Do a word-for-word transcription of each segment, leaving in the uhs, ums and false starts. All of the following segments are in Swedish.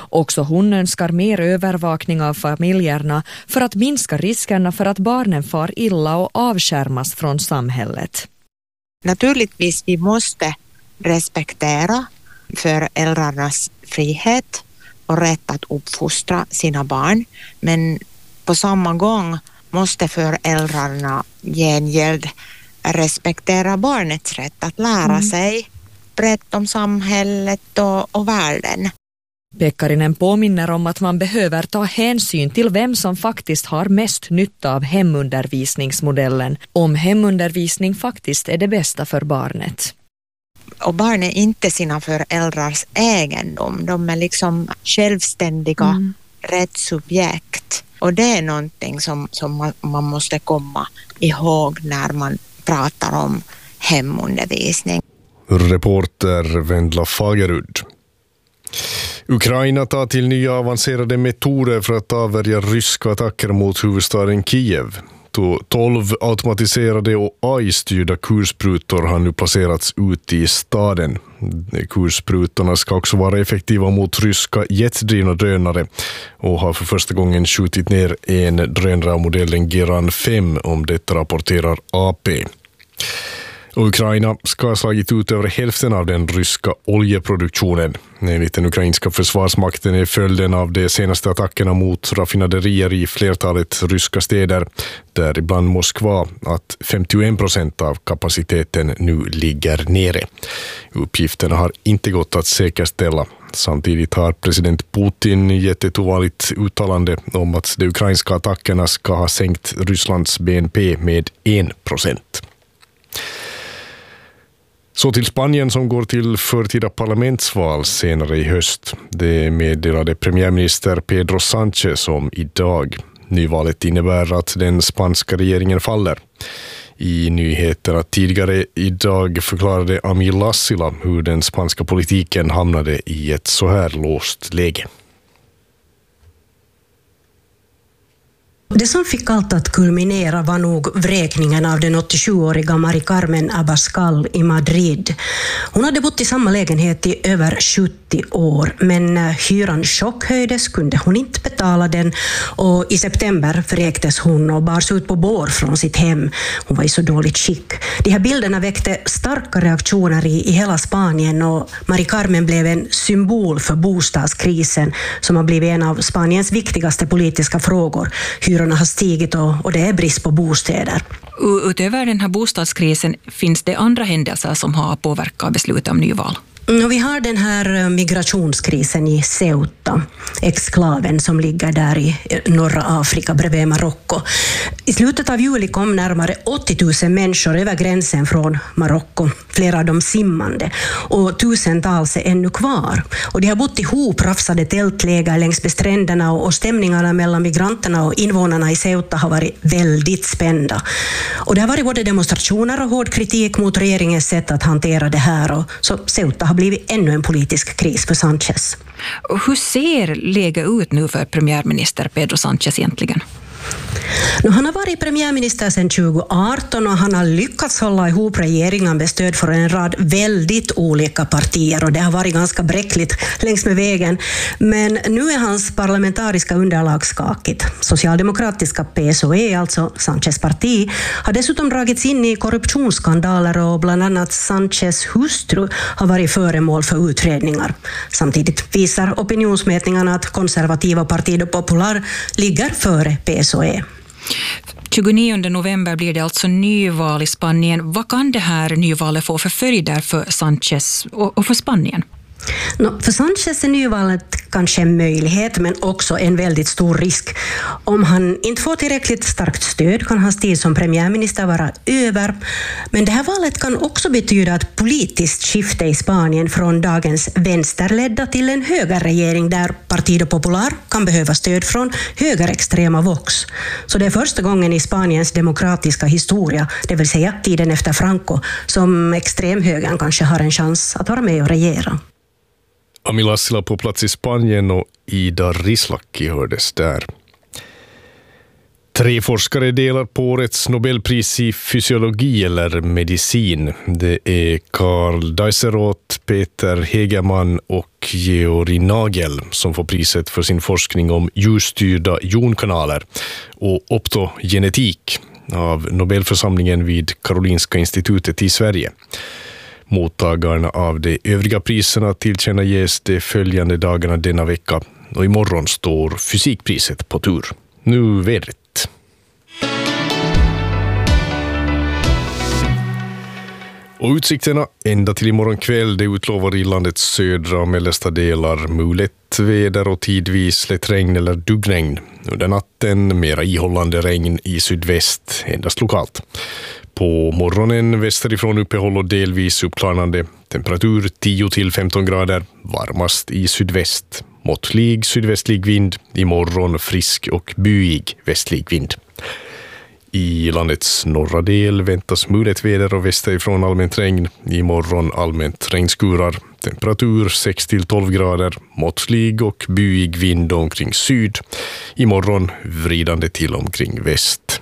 Också hon önskar mer övervakning av familjerna för att minska riskerna för att barnen far illa och avskärmas från samhället. Naturligtvis vi måste respektera föräldrarnas frihet och rätt att uppfostra sina barn, men på samma gång måste föräldrarna gengäld respektera barnets rätt att lära mm. sig brett om samhället och, och världen. Pekkarinen påminner om att man behöver ta hänsyn till vem som faktiskt har mest nytta av hemundervisningsmodellen, om hemundervisning faktiskt är det bästa för barnet. Och barn är inte sina föräldrars egendom, de är liksom självständiga mm. rättssubjekt. Och det är någonting som, som man, man måste komma ihåg när man pratar om hemundervisning. Reporter Vendla Fagerud. Ukraina tar till nya avancerade metoder för att avvärja ryska attacker mot huvudstaden Kiev. tolv automatiserade och A I-styrda kulsprutor har nu placerats ut i staden. Kulsprutorna ska också vara effektiva mot ryska jetdrivna drönare och har för första gången skjutit ner en drönare av modellen Geran fem, om detta rapporterar A P. Och Ukraina ska ha slagit ut över hälften av den ryska oljeproduktionen. Enligt den ukrainska försvarsmakten är följden av de senaste attackerna mot raffinaderier i flertalet ryska städer, däribland Moskva, att femtioen procent av kapaciteten nu ligger nere. Uppgifterna har inte gått att säkerställa. Samtidigt har president Putin gett ett ovanligt uttalande om att de ukrainska attackerna ska ha sänkt Rysslands B N P med en procent. Så till Spanien som går till förtida parlamentsval senare i höst. Det meddelade premiärminister Pedro Sánchez om idag. Nyvalet innebär att den spanska regeringen faller. I nyheterna tidigare idag förklarade Amir Lassila hur den spanska politiken hamnade i ett så här låst läge. Det som fick allt att kulminera var nog vräkningen av den åttiosjuåriga Mari Carmen Abascal i Madrid. Hon hade bott i samma lägenhet i över sjuttio år, men när hyran chockhöjdes kunde hon inte betala den och i september vräktes hon och bars ut på bår från sitt hem. Hon var i så dåligt skick. De här bilderna väckte starka reaktioner i, i hela Spanien och Mari Carmen blev en symbol för bostadskrisen som har blivit en av Spaniens viktigaste politiska frågor. Hyrorna har stigit och, och det är brist på bostäder. Utöver den här bostadskrisen finns det andra händelser som har påverkat beslutet om nyval. Och vi har den här migrationskrisen i Ceuta, exklaven som ligger där i norra Afrika bredvid Marocko. I slutet av juli kom närmare åttio tusen människor över gränsen från Marocko, flera av dem simmande, och tusentals är ännu kvar. Och de har bott ihop rafsade tältläger längs bestränderna och stämningarna mellan migranterna och invånarna i Ceuta har varit väldigt spända. Och det har varit både demonstrationer och hård kritik mot regeringens sätt att hantera det här, och så Ceuta har blivit ännu en politisk kris för Sánchez. Och hur ser läget ut nu för premiärminister Pedro Sánchez egentligen? Nu, han har varit premiärminister sedan tjugo arton och han har lyckats hålla ihop regeringen med stöd för en rad väldigt olika partier, och det har varit ganska bräckligt längs med vägen. Men nu är hans parlamentariska underlag skakigt. Socialdemokratiska P S O E, alltså Sánchez parti, har dessutom dragits in i korruptionsskandaler och bland annat Sánchez hustru har varit föremål för utredningar. Samtidigt visar opinionsmätningarna att konservativa Partido Popular ligger före P S O E. tjugonionde november blir det alltså nyval i Spanien. Vad kan det här nyvalet få för följder för Sánchez och för Spanien? No, för Sánchez är nyvalet kanske en möjlighet, men också en väldigt stor risk. Om han inte får tillräckligt starkt stöd kan hans tid som premiärminister vara över. Men det här valet kan också betyda ett politiskt skifte i Spanien från dagens vänsterledda till en högerregering där Partido Popular kan behöva stöd från högerextrema Vox. Så det är första gången i Spaniens demokratiska historia, det vill säga tiden efter Franco, som extremhögern kanske har en chans att vara med och regera. Amir Lassila på plats i Spanien och Ida Rislaki hördes där. Tre forskare delar på årets Nobelpris i fysiologi eller medicin. Det är Karl Deiseroth, Peter Hegerman och Georg Nagel som får priset för sin forskning om ljusstyrda jonkanaler och optogenetik av Nobelförsamlingen vid Karolinska institutet i Sverige. Mottagarna av de övriga priserna tillkännages de följande dagarna denna vecka och imorgon står fysikpriset på tur. Nu vädret. Och utsikterna ända till imorgon kväll, det utlovar i landets södra och mellersta delar mulet väder och tidvis lätt regn eller duggregn. Under natten mera ihållande regn i sydväst, endast lokalt. På morgonen västerifrån uppehåll och delvis uppklarnande. Temperatur tio till femton grader, varmast i sydväst. Måttlig sydvästlig vind, imorgon frisk och byig västlig vind. I landets norra del väntas mulet väder och västerifrån allmänt regn. Imorgon allmänt regnskurar. Temperatur sex till tolv grader. Måttlig och byig vind omkring syd. Imorgon vridande till omkring väst.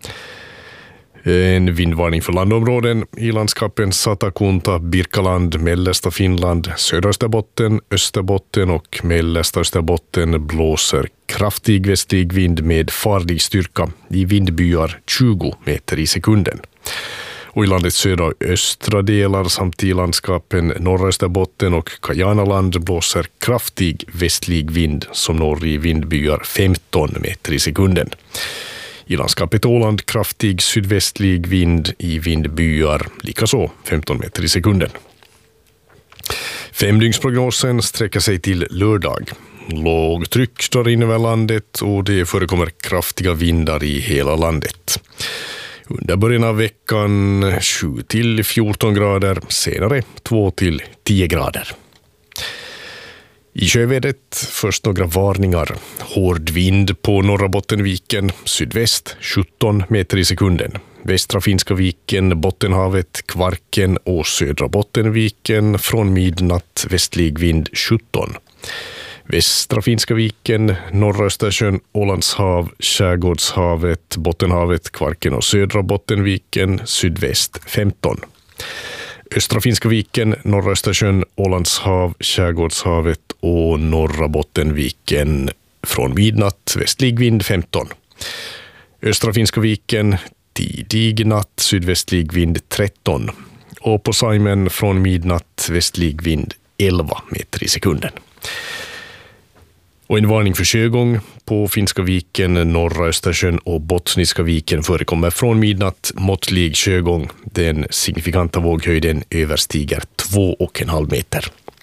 En vindvarning för landområden i landskapen Satakunta, Birkaland, mellersta Finland, södra Österbotten, Österbotten och mellersta Österbotten blåser kraftig västlig vind med farlig styrka i vindbyar tjugo meter i sekunden. Och i landets södra och östra delar samt i landskapen norra Österbotten och Kajanaland blåser kraftig västlig vind som når i vindbyar femton meter i sekunden. I landskapet Åland kraftig sydvästlig vind i vindbyar, likaså femton meter i sekunden. Femdygnsprognosen sträcker sig till lördag. Lågtryck drar in över landet och det förekommer kraftiga vindar i hela landet. Under början av veckan sju till fjorton grader, senare två till tio grader. I sjövädret först några varningar. Hård vind på norra Bottenviken, sydväst sjutton meter i sekunden. Västra Finska viken, Bottenhavet, Kvarken och södra Bottenviken från midnatt västlig vind sjutton. Västra Finska viken, norra Östersjön, Ålandshav, Skärgårdshavet, Bottenhavet, Kvarken och södra Bottenviken, sydväst femton. Östra Finska viken, norra Östersjön, Ålandshav, Skärgårdshavet och norra Bottenviken från midnatt västlig vind femton. Östra Finska viken, tidig natt sydvästlig vind tretton. Och på Saimen från midnatt västlig vind elva meter i sekunden. Och en varning för sjögång på Finska viken, norra Östersjön och Bottniska viken förekommer från midnatt måttlig sjögång. Den signifikanta våghöjden överstiger två och en halv meter.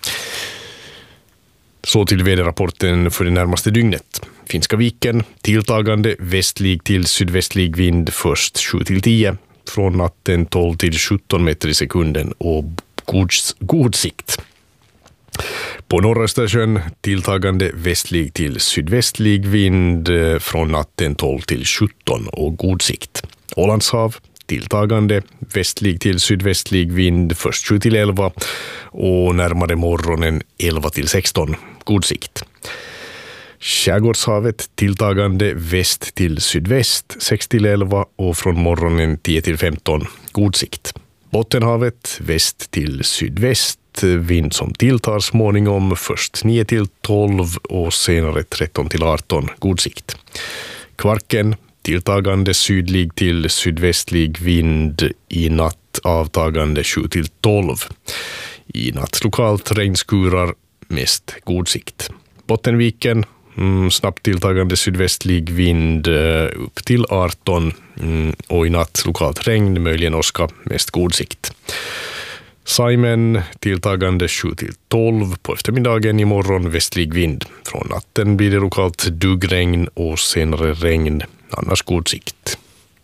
Så till väderrapporten för det närmaste dygnet. Finska viken, tilltagande västlig till sydvästlig vind först sju till tio. Från natten tolv till sjutton meter i sekunden och god, god sikt. På norra Östersjön tilltagande västlig till sydvästlig vind från natten tolv till sjutton och god sikt. Ålandshav tilltagande västlig till sydvästlig vind först sju till elva och närmare morgonen elva till sexton, god sikt. Skärgårdshavet tilltagande väst till sydväst sex till elva och från morgonen tio till femton, god sikt. Bottenhavet väst till sydväst, vind som tilltar småningom först nio till tolv och senare tretton till arton, god sikt. Kvarken tilltagande sydlig till sydvästlig vind i natt avtagande sju till tolv. I natt lokalt regnskurar, mest god sikt. Bottenviken mm, snabbt tilltagande sydvästlig vind upp till arton mm, och i natt lokalt regn, möjligen åska, mest god sikt. Saimen tilltagande sju till tolv på eftermiddagen, imorgon västlig vind. Från natten blir det lokalt duggregn och senare regn, annars god sikt.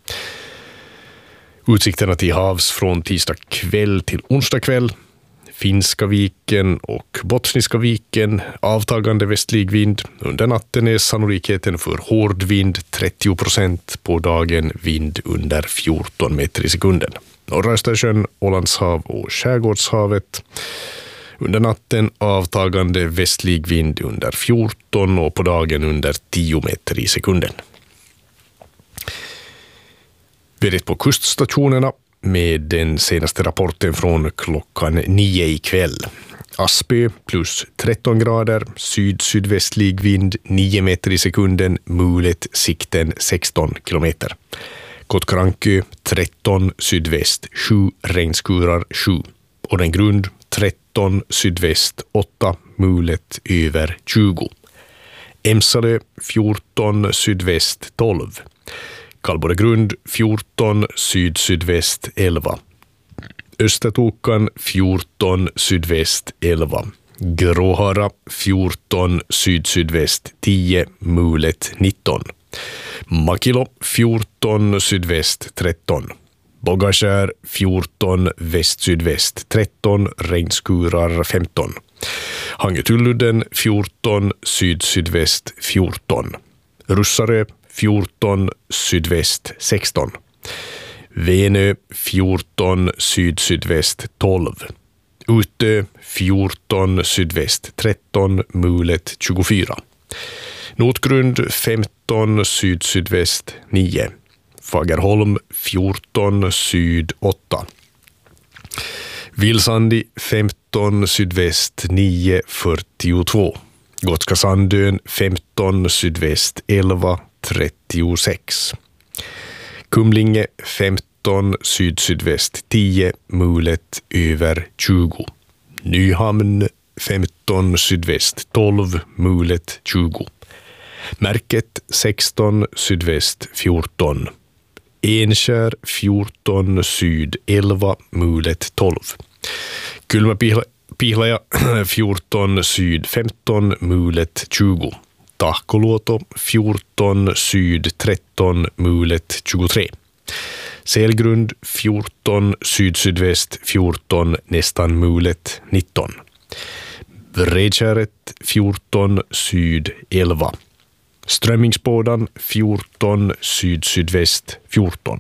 Utsikterna till havs från tisdag kväll till onsdag kväll. Finska viken och Bottniska viken, avtagande västlig vind. Under natten är sannolikheten för hård vind trettio procent, på dagen vind under fjorton meter i sekunden. Norra Östersjön, Ålandshav och Skärgårdshavet. Under natten avtagande västlig vind under fjorton och på dagen under tio meter i sekunden. Vädret på kuststationerna med den senaste rapporten från klockan nio ikväll. Aspö plus tretton grader, syd-sydvästlig vind nio meter i sekunden, mulet sikten sexton kilometer. Kotkarankö tretton sydväst, sju regnskurar sju. Och den grund tretton sydväst, åtta, mulet över tjugo. Emsalö fjorton sydväst, tolv. Kalboregrund fjorton syd-sydväst, elva. Östertokan fjorton sydväst, elva. Gråhara fjorton syd-sydväst, tio, mulet nitton. Makilo fjorton sydväst, tretton. Bogaskär fjorton väst-sydväst, tretton, regnskurar femton. Hangetulludden fjorton syd-sydväst, fjorton. Russarö fjorton sydväst, sexton. Venö fjorton syd-sydväst, tolv. Utö fjorton sydväst, tretton, mulet tjugofyra. Notgrund femton syd-sydväst, nio. Fagerholm fjorton syd, åtta. Vilsandi femton sydväst, nio, fyrtiotvå. Gotska Sandön femton sydväst, elva, trettiosex. Kumlinge femton syd-sydväst, tio, mulet över tjugo. Nyhamn femton sydväst, tolv, mulet tjugo. Märket sexton sydväst, fjorton. Enskär fjorton syd, elva, mulet tolv. Kulmapihlaja fjorton syd, femton, mulet tjugo. Tahkoluoto fjorton syd, tretton, mulet tjugotre. Selgrund fjorton syd-sydväst, fjorton, nästan mulet nitton. Vredkäret fjorton syd, elva. Strömmingsbådan fjorton syd-sydväst, fjorton.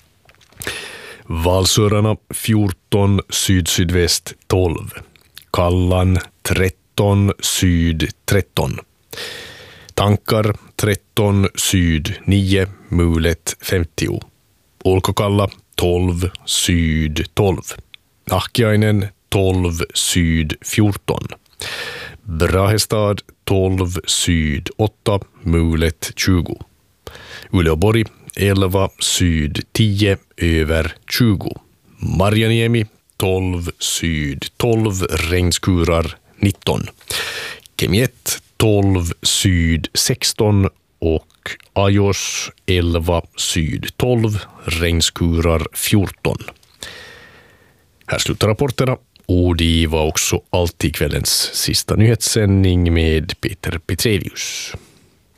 Valsörarna fjorton syd-sydväst, tolv. Kallan tretton syd, tretton. Tankar tretton syd, nio, mulet femtio. Olkokalla tolv syd, tolv. Ahkiainen tolv syd, fjorton. Brahestad tolv syd, åtta, mulet tjugo. Uleåborg elva syd, tio, över tjugo. Marjaniemi tolv syd, tolv, regnskurar nitton. Kemiet tolv syd, sexton och Ajos elva syd, tolv, regnskurar fjorton. Här slutar rapporterna. Och det var också allt i kvällens sista nyhetssändning med Peter Petrelius.